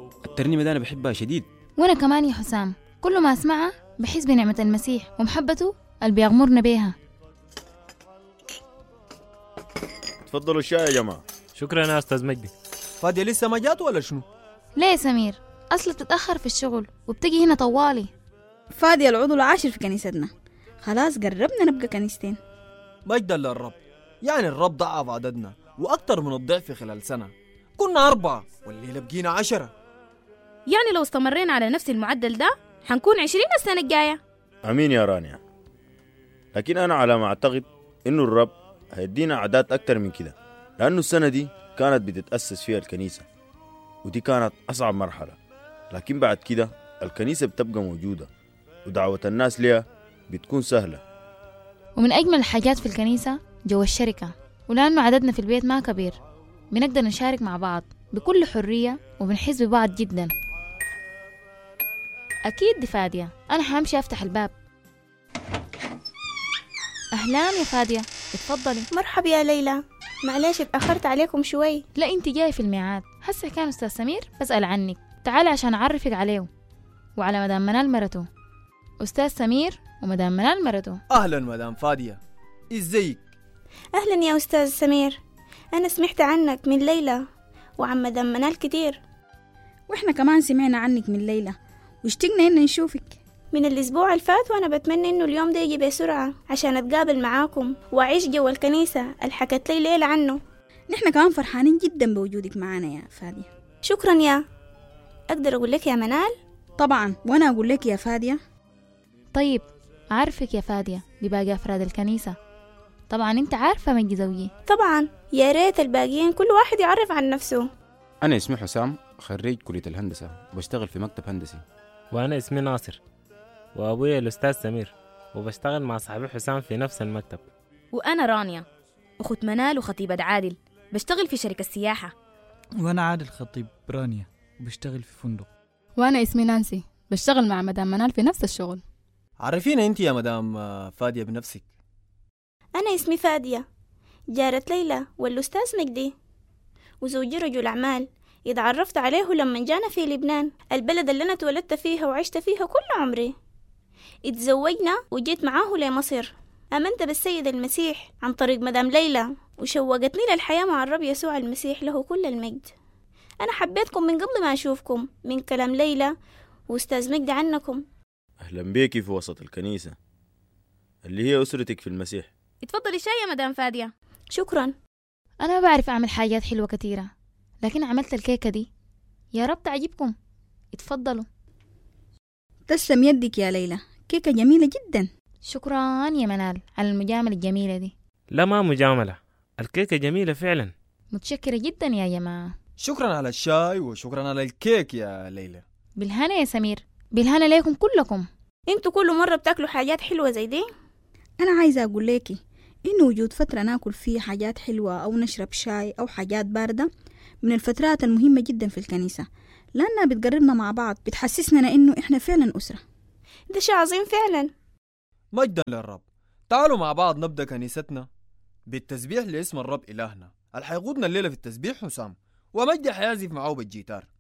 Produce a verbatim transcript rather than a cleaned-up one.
الترنيمة دي أنا بحبها شديد. وأنا كمان يا حسام، كل ما أسمعها بحس بنعمة المسيح ومحبته اللي بيغمرنا بيها. تفضلوا الشاي يا جماعة. شكرا يا أستاذ مجدي. فادية لسه ما جات ولا شنو؟ ليه يا سمير؟ أصلا بتتأخر في الشغل وبتجي هنا طوالي. فادية العضو العاشر في كنيستنا، خلاص قربنا نبقى كنيستين. مجدا للرب، يعني الرب ضعف عددنا وأكتر من الضعف خلال سنة. كنا أربعة والليلة بقينا عشرة. يعني لو استمرينا على نفس المعدل ده حنكون عشرين السنة الجاية. أمين يا رانيا. لكن أنا على ما أعتقد إنه الرب هيدينا أعداد أكتر من كده، لأنه السنة دي كانت بتتأسس فيها الكنيسة، ودي كانت أصعب مرحلة. لكن بعد كده الكنيسة بتبقى موجودة ودعوة الناس ليها بتكون سهلة. ومن أجمل الحاجات في الكنيسة جو الشركة، ولأنه عددنا في البيت ما كبير بنقدر نشارك مع بعض بكل حرية وبنحس ببعض جدا. أكيد دي فادية، أنا حامشي أفتح الباب. أهلا يا فادية، اتفضلي. مرحبا يا ليلى، معلش اتأخرت عليكم شوي. لا انت جاي في الميعاد. هسه كان أستاذ سمير بسأل عنك، تعالي عشان أعرفك عليه وعلى مدام منال مرته. أستاذ سمير ومدام منال مرته. أهلا مدام فادية، إزيك؟ أهلا يا أستاذ سمير، أنا سمعت عنك من ليلى وعن مدام منال كتير. وإحنا كمان سمعنا عنك من ليلى واشتقنا إن نشوفك من الأسبوع الفات، وأنا بتمنى إنه اليوم ده يجي بسرعة عشان أتقابل معاكم وأعيش جو الكنيسة اللي حكت لي ليلى عنه. نحن كمان فرحانين جدا بوجودك معنا يا فادية. شكرا. يا أقدر أقول لك يا منال؟ طبعا، وأنا أقول لك يا فادية. طيب أعرفك يا فادية بباقي أفراد الكنيسة. طبعا أنت عارفة مجدي زوجي. طبعا، يا ريت الباقيين كل واحد يعرف عن نفسه. أنا اسمي حسام، خريج كلية الهندسة وبشتغل في مكتب هندسي. وأنا اسمي ناصر، وأبويا الأستاذ سمير، وبشتغل مع صاحبي حسام في نفس المكتب. وأنا رانيا، أخت منال وخطيبة عادل، بشتغل في شركة السياحة. وأنا عادل خطيب رانيا وبشتغل في فندق. وأنا اسمي نانسي، بشتغل مع مدام منال في نفس الشغل. عرفينا أنت يا مدام فادية بنفسك. أنا اسمي فادية، جارة ليلى والأستاذ مجدي، وزوجي رجل أعمال اتعرفت عليه لما جانا في لبنان، البلد اللي أنا اتولدت فيها وعشت فيها كل عمري. اتزوجنا وجيت معاه لمصر. آمنت بالسيد المسيح عن طريق مدام ليلى وشوقتني للحياة مع الرب يسوع المسيح له كل المجد. أنا حبيتكم من قبل ما أشوفكم، من كلام ليلى وأستاذ مجدي عنكم. أهلا بيكي في وسط الكنيسة اللي هي أسرتك في المسيح. اتفضلي شاي يا مدام فادية. شكرا. أنا ما بعرف أعمل حاجات حلوة كتيرة، لكن عملت الكيكة دي، يا رب تعجبكم. اتفضلوا. تسلم يدك يا ليلى، كيكة جميلة جدا. شكرا يا منال على المجاملة الجميلة دي. لا ما مجاملة، الكيكة جميلة فعلا. متشكرة جدا يا جماعة. شكرا على الشاي وشكرا على الكيك يا ليلى. بالهنا يا سمير، بالهنا ليكم كلكم. انتوا كل مرة بتاكلوا حاجات حلوة زي دي. أنا عايزة أقول لكي إنه وجود فترة ناكل فيه حاجات حلوة أو نشرب شاي أو حاجات باردة من الفترات المهمة جدا في الكنيسة، لأنها بتقربنا مع بعض، بتحسسنا إنه إحنا فعلا أسرة. ده شيء عظيم فعلا. مجدا للرب. تعالوا مع بعض نبدأ كنيستنا بالتسبيح لاسم الرب إلهنا. اللي حيقودنا الليلة في التسبيح حسام، ومجدي حيعزف معه بالجيتار.